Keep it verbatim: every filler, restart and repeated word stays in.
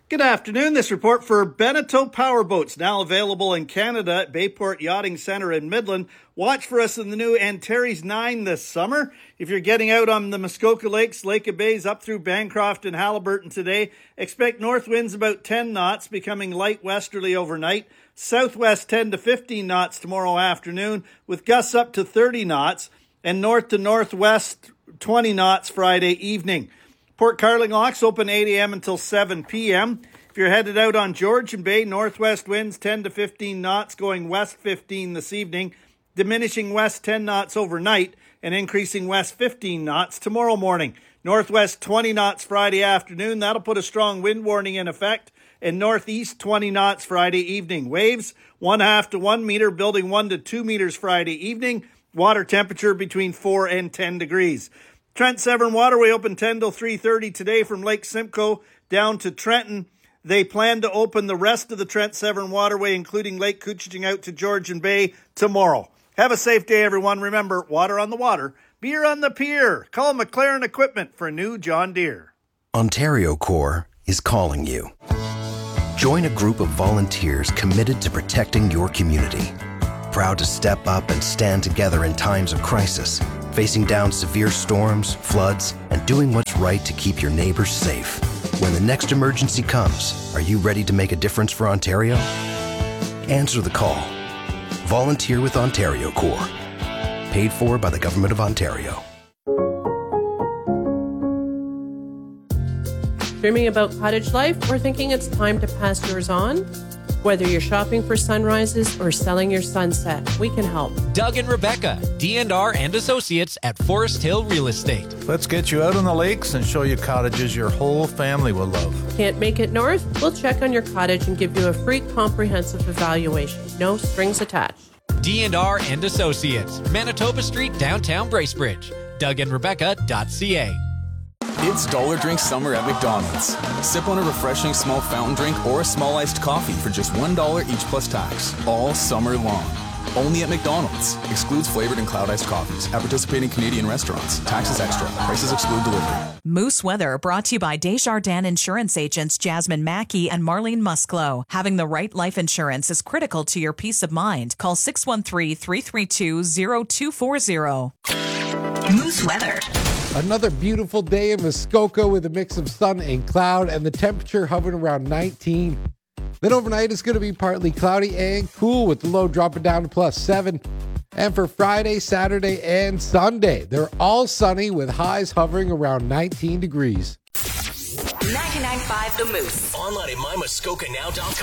Good afternoon. This report for Beneteau Powerboats, now available in Canada at Bayport Yachting Centre in Midland. Watch for us in the new Antares nine this summer. If you're getting out on the Muskoka Lakes, Lake of Bays, up through Bancroft and Haliburton today, expect north winds about ten knots, becoming light westerly overnight. Southwest ten to fifteen knots tomorrow afternoon, with gusts up to thirty knots, and north to northwest twenty knots Friday evening. Port Carling locks open eight a.m. until seven p.m. If you're headed out on Georgian Bay, northwest winds ten to fifteen knots, going west fifteen this evening, diminishing west ten knots overnight, and increasing west fifteen knots tomorrow morning. Northwest twenty knots Friday afternoon. That'll put a strong wind warning in effect. And northeast twenty knots Friday evening. Waves one half to one meter, building one to two meters Friday evening. Water temperature between four and ten degrees. Trent Severn Waterway open ten till three thirty today from Lake Simcoe down to Trenton. They plan to open the rest of the Trent Severn Waterway, including Lake Couchiching out to Georgian Bay, tomorrow. Have a safe day, everyone. Remember, water on the water, beer on the pier. Call McLaren Equipment for new John Deere. Ontario Corps is calling you. Join a group of volunteers committed to protecting your community. Proud to step up and stand together in times of crisis, facing down severe storms, floods, and doing what's right to keep your neighbors safe. When the next emergency comes, are you ready to make a difference for Ontario? Answer the call. Volunteer with Ontario Corps. Paid for by the Government of Ontario. Dreaming about cottage life or thinking it's time to pass yours on? Whether you're shopping for sunrises or selling your sunset, we can help. Doug and Rebecca, D and R and Associates at Forest Hill Real Estate. Let's get you out on the lakes and show you cottages your whole family will love. Can't make it north? We'll check on your cottage and give you a free comprehensive evaluation. No strings attached. D and R and Associates, Manitoba Street, downtown Bracebridge. Doug and Rebecca dot c a. It's Dollar Drink Summer at McDonald's. Sip on a refreshing small fountain drink or a small iced coffee for just one dollar each plus tax, all summer long. Only at McDonald's. Excludes flavored and cloud iced coffees at participating Canadian restaurants. Taxes extra. Prices exclude delivery. Moose Weather brought to you by Desjardins Insurance Agents Jasmine Mackey and Marlene Musklo. Having the right life insurance is critical to your peace of mind. Call six one three, three three two, zero two four zero. Moose Weather. Another beautiful day in Muskoka with a mix of sun and cloud and the temperature hovering around nineteen. Then overnight it's going to be partly cloudy and cool with the low dropping down to plus seven. And for Friday, Saturday, and Sunday, they're all sunny with highs hovering around nineteen degrees. ninety-nine point five The Moose. Online at my muskoka now dot com.